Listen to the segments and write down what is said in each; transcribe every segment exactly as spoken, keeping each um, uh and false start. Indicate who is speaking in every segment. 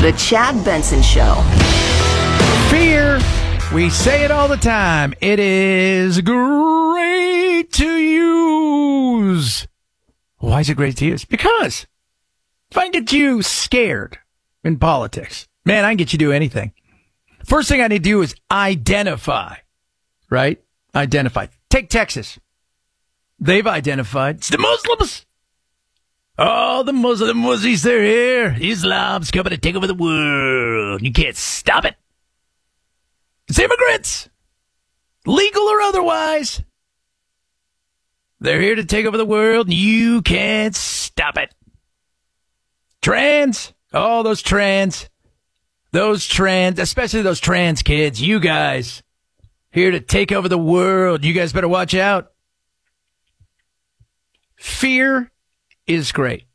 Speaker 1: The Chad Benson Show.
Speaker 2: Fear. We say it all the time. It is great to use. Why is it great to use? Because if I can get you scared in politics, man, I can get you to do anything. First thing I need to do is identify, right? Identify. Take Texas. They've identified. It's the Muslims. Oh, the Muslim Muzzies, they're here. Islam's coming to take over the world. You can't stop it. It's immigrants, legal or otherwise. They're here to take over the world, and you can't stop it. Trans. Oh, those trans. Those trans, especially those trans kids. You guys, here to take over the world. You guys better watch out. Fear is great.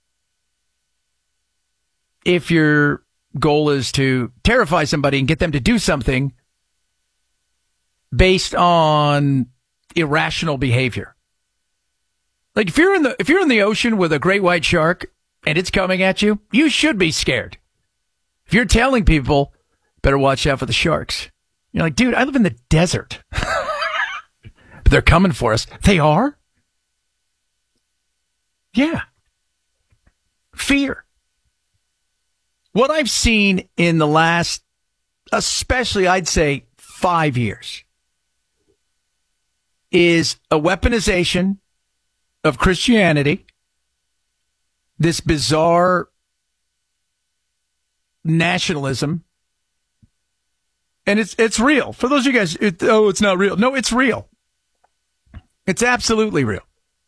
Speaker 2: If your goal is to terrify somebody and get them to do something based on irrational behavior. Like if you're in the if you're in the ocean with a great white shark and it's coming at you, you should be scared. If you're telling people, better watch out for the sharks. You're like, dude, I live in the desert. But they're coming for us. They are? Yeah. Fear. What I've seen in the last, especially I'd say five years, is a weaponization of Christianity, this bizarre nationalism, and it's it's real. For those of you guys, it, oh, it's not real. No, it's real. It's absolutely real.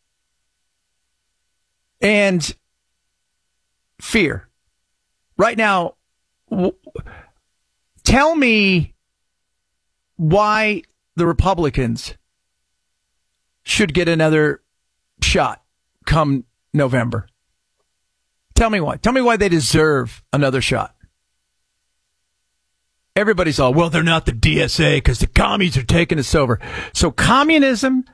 Speaker 2: And fear. Right now, w- tell me why the Republicans should get another shot come November. Tell me why. Tell me why they deserve another shot. Everybody's all, well, they're not the D S A because the commies are taking us over. So communism